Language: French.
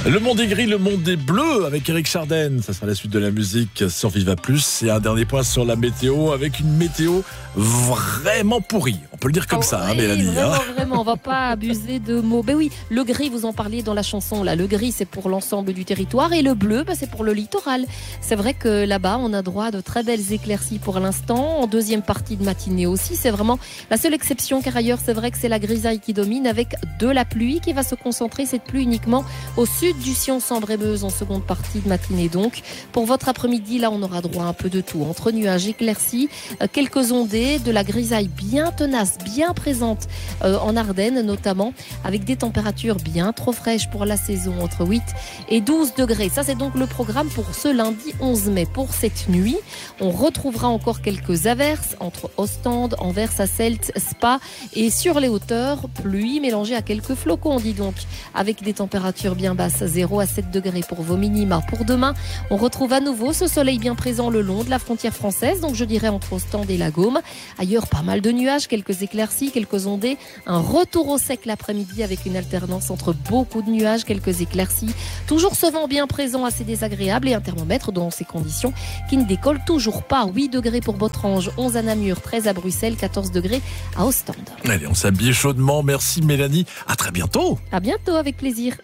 Le monde est gris, le monde est bleu avec Eric Chardin. Ça sera la suite de la musique sur Viva Plus. Et un dernier point sur la météo avec une météo vraiment pourrie. On peut le dire comme ça, oui, Mélanie. Vraiment, on va pas abuser de mots. Ben oui, le gris, vous en parliez dans la chanson. Là, le gris, c'est pour l'ensemble du territoire et le bleu, c'est pour le littoral. C'est vrai que là-bas, on a droit à de très belles éclaircies pour l'instant. En deuxième partie de matinée aussi, c'est vraiment la seule exception, car ailleurs, c'est vrai que c'est la grisaille qui domine avec de la pluie qui va se concentrer, cette pluie uniquement au sud du Sion Sambre-et-Meuse en seconde partie de matinée. Donc, pour votre après-midi, là, on aura droit à un peu de tout. Entre nuages, éclaircies, quelques ondées, de la grisaille bien tenace, bien présente en Ardennes notamment, avec des températures bien trop fraîches pour la saison, entre 8 et 12 degrés. Ça, c'est donc le programme pour ce lundi 11 mai. Pour cette nuit, on retrouvera encore quelques averses entre Ostende, Anvers, Asselt, Spa et sur les hauteurs, pluie mélangée à quelques flocons, dis donc, avec des températures bien basses, 0 à 7 degrés pour vos minima. Pour demain, on retrouve à nouveau ce soleil bien présent le long de la frontière française, donc je dirais entre Ostende et la Gaume. Ailleurs, pas mal de nuages, quelques éclaircies, quelques ondées, un retour au sec l'après-midi avec une alternance entre beaucoup de nuages, quelques éclaircies. Toujours ce vent bien présent, assez désagréable, et un thermomètre dans ces conditions qui ne décolle toujours pas. 8 degrés pour Botrange, 11 à Namur, 13 à Bruxelles, 14 degrés à Ostende. Allez, on s'habille chaudement. Merci Mélanie. À très bientôt. À bientôt, avec plaisir.